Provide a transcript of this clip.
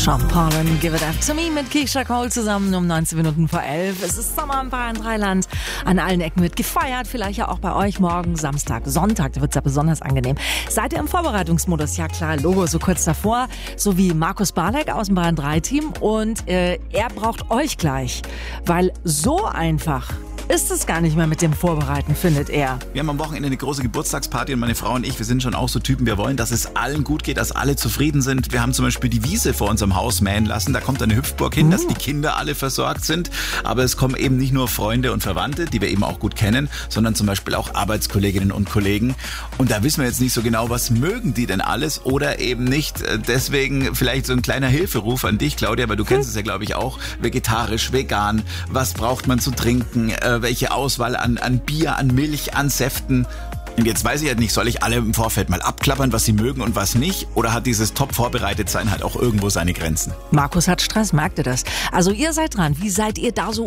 Sean Paul und Give It Up To Me mit Keisha Cole zusammen um 19 Minuten vor 11. Es ist Sommer im Bayern Dreiland. An allen Ecken wird gefeiert, vielleicht ja auch bei euch morgen Samstag, Sonntag. Da wird es ja besonders angenehm. Seid ihr im Vorbereitungsmodus? Ja klar, Logo so kurz davor. So wie Markus Barleck aus dem Bayern 3 Team. Und er braucht euch gleich, weil so einfach ist es gar nicht mehr mit dem Vorbereiten, findet er. Wir haben am Wochenende eine große Geburtstagsparty und meine Frau und ich, wir sind schon auch so Typen, wir wollen, dass es allen gut geht, dass alle zufrieden sind. Wir haben zum Beispiel die Wiese vor unserem Haus mähen lassen, da kommt eine Hüpfburg hin, dass die Kinder alle versorgt sind. Aber es kommen eben nicht nur Freunde und Verwandte, die wir eben auch gut kennen, sondern zum Beispiel auch Arbeitskolleginnen und Kollegen. Und da wissen wir jetzt nicht so genau, was mögen die denn alles oder eben nicht. Deswegen vielleicht so ein kleiner Hilferuf an dich, Claudia, weil du kennst es ja, glaube ich, auch. Vegetarisch, vegan, was braucht man zu trinken, welche Auswahl an Bier, an Milch, an Säften. Und jetzt weiß ich halt nicht, soll ich alle im Vorfeld mal abklappern, was sie mögen und was nicht? Oder hat dieses Top-Vorbereitet-Sein halt auch irgendwo seine Grenzen? Markus hat Stress, merkt ihr das? Also ihr seid dran. Wie seid ihr da so